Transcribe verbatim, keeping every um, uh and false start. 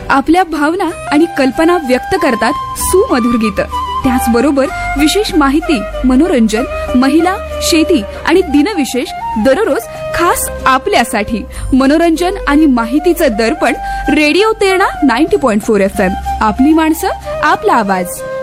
आपल्या भावना आणि कल्पना व्यक्त करतात सुमधुर गीत. त्याचबरोबर विशेष माहिती, मनोरंजन, महिला, शेती आणि दिनविशेष दररोज खास आपल्यासाठी. मनोरंजन आणि माहितीचं दर्पण radio Terna ninety point four F M. आपली माणसं, आपला आवाज.